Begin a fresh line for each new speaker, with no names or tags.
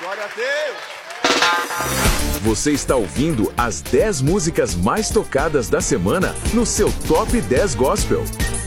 Glória a Deus.
Você está ouvindo as 10 músicas mais tocadas da semana no seu Top 10 Gospel.